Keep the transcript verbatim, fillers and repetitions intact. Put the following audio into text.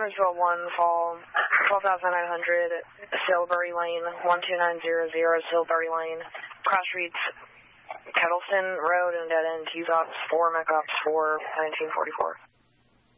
Huntersville one, call twelve thousand nine hundred, Silbury Lane, one two nine zero zero, Silbury Lane, Cross Streets, Kettleston Road, and dead end, T-Ops four, Mech Ops four, nineteen forty-four.